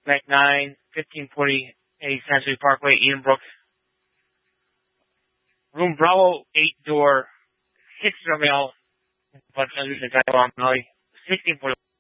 Mac 9, 1548 Century Parkway, Edenbrook. Room Bravo, 8 door, 6 male, but under the Taiwan Valley, 1640.